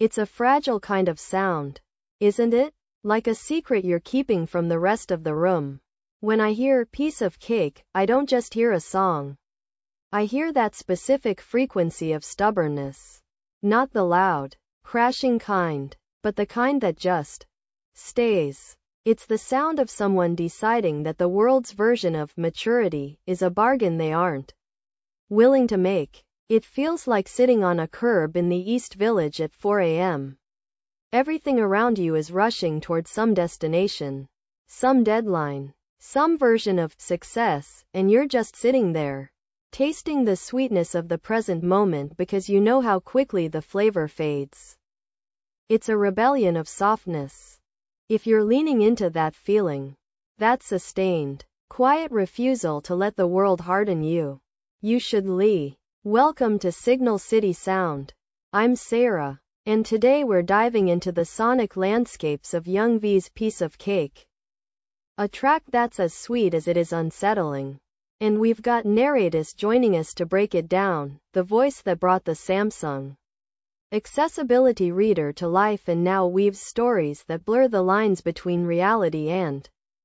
It's a fragile kind of sound, isn't it? Like a secret you're keeping from the rest of the room. When I hear piece of cake, I don't just hear a song. I hear that specific frequency of stubbornness. Not the loud, crashing kind, but the kind that just stays. It's the sound of someone deciding that the world's version of maturity is a bargain they aren't willing to make. It feels like sitting on a curb in the East Village at 4 a.m. Everything around you is rushing towards some destination, some deadline, some version of success, and you're just sitting there, tasting the sweetness of the present moment because you know how quickly the flavor fades. It's a rebellion of softness. If you're leaning into that feeling, that sustained, quiet refusal to let the world harden you, you should leave. Welcome to Signal City Sound. I'm Sarah, and today we're diving into the sonic landscapes of Young V's Piece of Cake. A track that's as sweet as it is unsettling. And we've got Narratus joining us to break it down, the voice that brought the Samsung Accessibility Reader to life and now weaves stories that blur the lines between reality and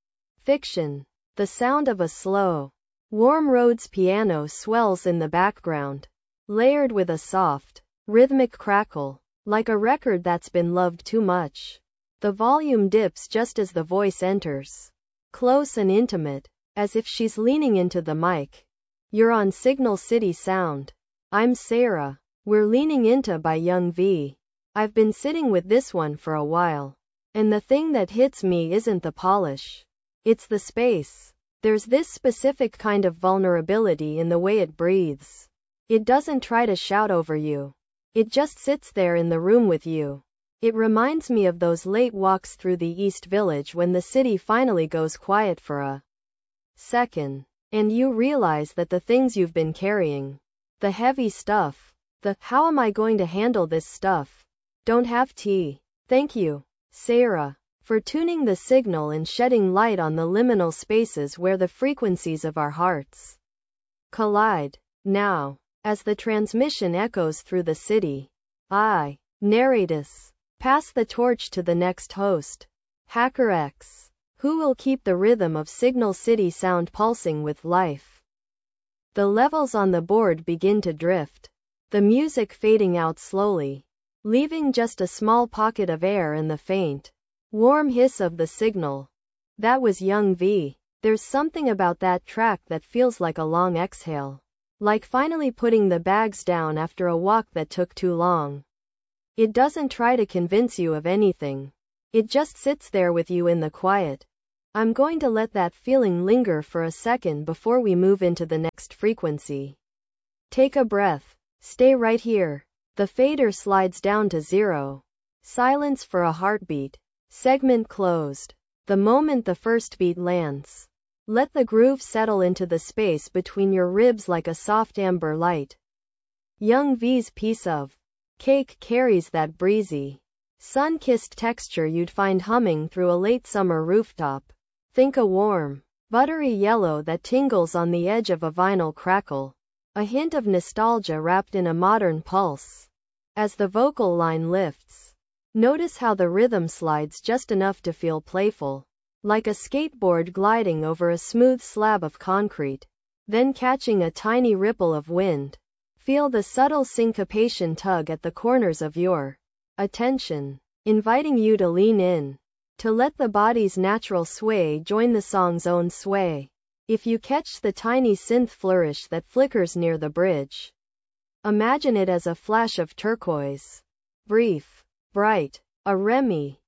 fiction. The sound of a slow, warm Rhodes piano swells in the background, layered with a soft, rhythmic crackle, like a record that's been loved too much. The volume dips just as the voice enters, close and intimate, as if she's leaning into the mic. You're on Signal City Sound. I'm Sarah. We're Leaning Into by Young V. I've been sitting with this one for a while, and the thing that hits me isn't the polish. It's the space. There's this specific kind of vulnerability in the way it breathes. It doesn't try to shout over you. It just sits there in the room with you. It reminds me of those late walks through the East Village when the city finally goes quiet for a second, and you realize that the things you've been carrying, the heavy stuff, the how am I going to handle this stuff, don't have tea. Thank you, Sarah, for tuning the signal and shedding light on the liminal spaces where the frequencies of our hearts collide. Now, as the transmission echoes through the city, I, Narratus, pass the torch to the next host, Hacker X, who will keep the rhythm of Signal City Sound pulsing with life. The levels on the board begin to drift, the music fading out slowly, leaving just a small pocket of air and the faint, warm hiss of the signal. That was Young V. There's something about that track that feels like a long exhale, like finally putting the bags down after a walk that took too long. It doesn't try to convince you of anything. It just sits there with you in the quiet. I'm going to let that feeling linger for a second before we move into the next frequency. Take a breath. Stay right here. The fader slides down to 0. Silence for a heartbeat. Segment closed. The moment the first beat lands, let the groove settle into the space between your ribs like a soft amber light. Young V's Piece of Cake carries that breezy, sun-kissed texture you'd find humming through a late summer rooftop. Think a warm, buttery yellow that tingles on the edge of a vinyl crackle. A hint of nostalgia wrapped in a modern pulse. As the vocal line lifts, notice how the rhythm slides just enough to feel playful, like a skateboard gliding over a smooth slab of concrete, then catching a tiny ripple of wind. Feel the subtle syncopation tug at the corners of your attention, inviting you to lean in, to let the body's natural sway join the song's own sway. If you catch the tiny synth flourish that flickers near the bridge, imagine it as a flash of turquoise. Brief, bright, a Remy,